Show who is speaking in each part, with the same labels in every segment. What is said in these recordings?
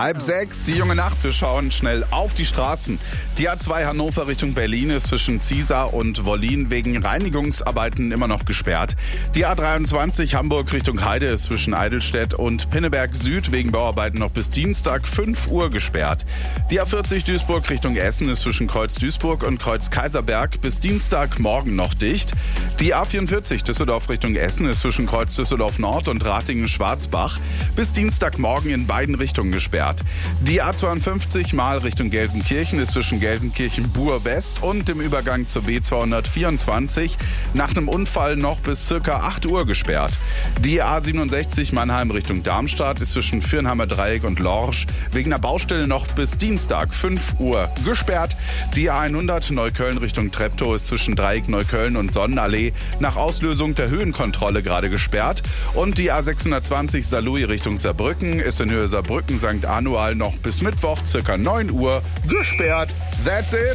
Speaker 1: 5:30, die junge Nacht. Wir schauen schnell auf die Straßen. Die A2 Hannover Richtung Berlin ist zwischen Ziesar und Wollin wegen Reinigungsarbeiten immer noch gesperrt. Die A23 Hamburg Richtung Heide ist zwischen Eidelstedt und Pinneberg Süd wegen Bauarbeiten noch bis Dienstag 5 Uhr gesperrt. Die A40 Duisburg Richtung Essen ist zwischen Kreuz Duisburg und Kreuz Kaiserberg bis Dienstagmorgen noch dicht. Die A44 Düsseldorf Richtung Essen ist zwischen Kreuz Düsseldorf Nord und Ratingen-Schwarzbach bis Dienstagmorgen in beiden Richtungen gesperrt. Die A52 mal Richtung Gelsenkirchen ist zwischen Gelsenkirchen-Buhr West und dem Übergang zur B224 nach einem Unfall noch bis ca. 8 Uhr gesperrt. Die A67 Mannheim Richtung Darmstadt ist zwischen Viernheimer Dreieck und Lorsch wegen einer Baustelle noch bis Dienstag 5 Uhr gesperrt. Die A100 Neukölln Richtung Treptow ist zwischen Dreieck Neukölln und Sonnenallee nach Auslösung der Höhenkontrolle gerade gesperrt. Und die A620 Saarlouis Richtung Saarbrücken ist in Höhe Saarbrücken-St. Anual noch bis Mittwoch ca. 9 Uhr gesperrt. That's it.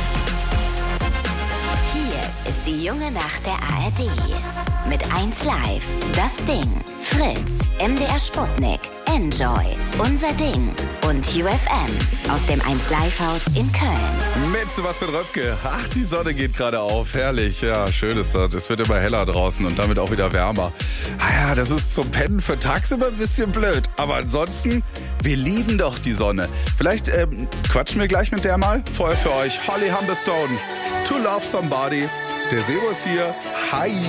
Speaker 2: Hier ist die junge Nacht der ARD. Mit 1Live, Das Ding, Fritz, MDR Sputnik, Enjoy, Unser Ding und UFM aus dem 1Live-Haus in Köln.
Speaker 1: Mit Sebastian Röpke. Ach, die Sonne geht gerade auf. Herrlich. Ja, schön ist das. Es wird immer heller draußen und damit auch wieder wärmer. Ah ja, das ist zum Pennen für tagsüber ein bisschen blöd. Aber ansonsten, wir lieben doch die Sonne. Vielleicht quatschen wir gleich mit der mal. Vorher für euch Holly Humberstone. To Love Somebody. Der Sebo ist hier. Hi.